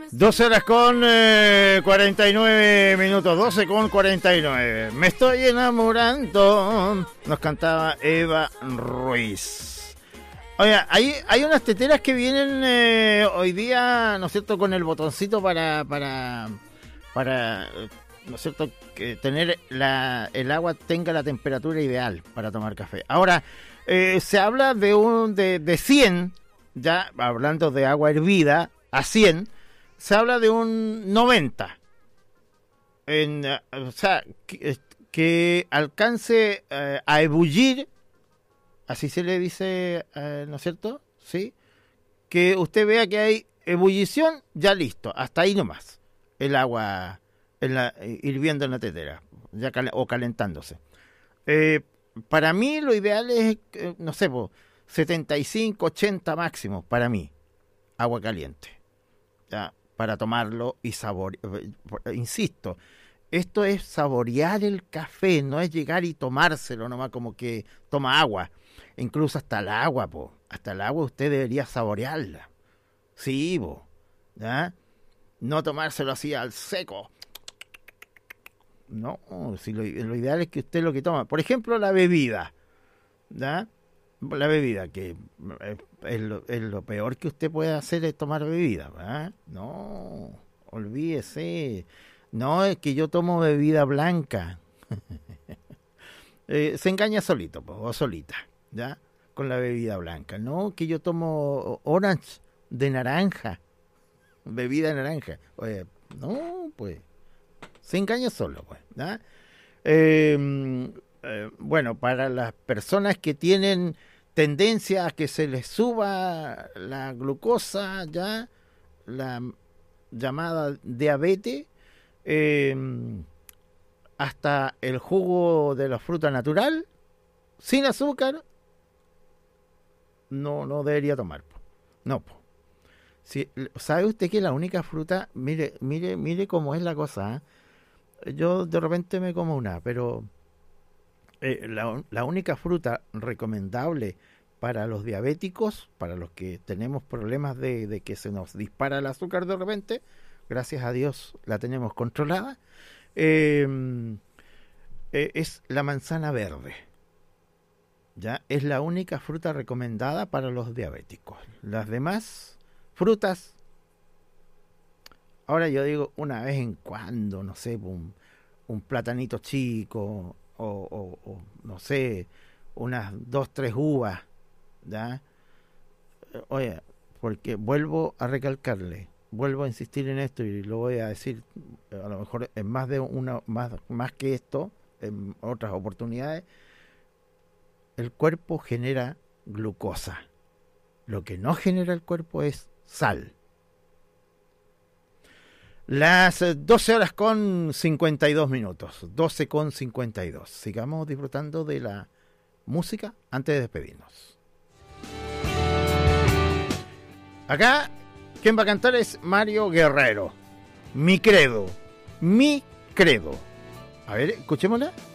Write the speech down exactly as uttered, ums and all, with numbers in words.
doce horas con eh, cuarenta y nueve minutos, doce con cuarenta y nueve. Me estoy enamorando, nos cantaba Eva Ruiz. Oiga, hay, hay unas teteras que vienen eh, hoy día, ¿no es cierto?, con el botoncito para, para, para ¿no es cierto?, que tener la, el agua tenga la temperatura ideal para tomar café. Ahora, eh, se habla de un de, de cien, ya hablando de agua hervida, a cien, se habla de un noventa. En, o sea, que, que alcance eh, a ebullir, así se le dice, eh, ¿no es cierto? Sí. Que usted vea que hay ebullición, ya listo, hasta ahí nomás. El agua en la, hirviendo en la tetera, ya cal, o calentándose. Eh, para mí lo ideal es, eh, no sé, po, setenta y cinco, ochenta máximo, para mí, agua caliente. Ya, para tomarlo y saborear. Insisto, esto es saborear el café, no es llegar y tomárselo nomás como que toma agua. Incluso hasta el agua, po. Hasta el agua usted debería saborearla. Sí, po. ¿Ya? No tomárselo así al seco. No, si lo, lo ideal es que usted lo que toma. Por ejemplo, la bebida. ¿Ya? La bebida, que es, es, lo, es lo peor que usted puede hacer es tomar bebida. ¿Verdad? No, olvídese. No, es que yo tomo bebida blanca. eh, se engaña solito, po, o solita. ¿Ya? Con la bebida blanca. No, que yo tomo orange de naranja. Bebida de naranja. Oye, no, pues. Se engaña solo, pues. ¿Ya? Eh, eh, bueno, para las personas que tienen tendencia a que se les suba la glucosa, ya, la llamada diabetes, eh, hasta el jugo de la fruta natural, sin azúcar, no, no debería tomar. No, po. Si, ¿sabe usted que la única fruta, mire, mire, mire cómo es la cosa, ¿eh? Yo de repente me como una, pero eh, la, la única fruta recomendable para los diabéticos, para los que tenemos problemas de, de que se nos dispara el azúcar de repente, gracias a Dios la tenemos controlada, eh, eh, es la manzana verde. Ya es la única fruta recomendada para los diabéticos. Las demás frutas, ahora yo digo una vez en cuando, no sé, un, un platanito chico o, o, o no sé, unas dos, tres uvas, ¿ya? Oye, porque vuelvo a recalcarle, vuelvo a insistir en esto y lo voy a decir, a lo mejor en más de una, más, más que esto, en otras oportunidades, el cuerpo genera glucosa. Lo que no genera el cuerpo es sal. Las doce horas con cincuenta y dos minutos, doce con cincuenta y dos. Sigamos disfrutando de la música antes de despedirnos. Acá, quien va a cantar es Mario Guerrero. Mi credo, mi credo. A ver, escuchémosla.